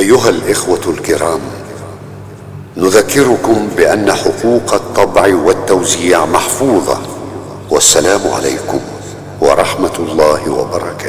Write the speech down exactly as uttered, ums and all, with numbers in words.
أيها الإخوة الكرام، نذكركم بأن حقوق الطبع والتوزيع محفوظة، والسلام عليكم ورحمة الله وبركاته.